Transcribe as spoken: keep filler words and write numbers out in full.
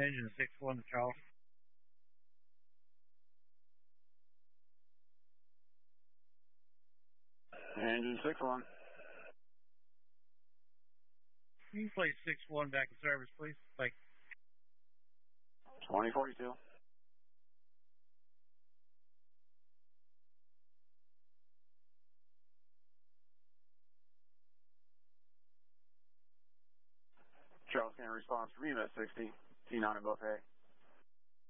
Engine six one to Charles. Engine six one. Can you place six one back in service, please? Like twenty forty-two. Charles, can response for me at sixty. T nine in buffet.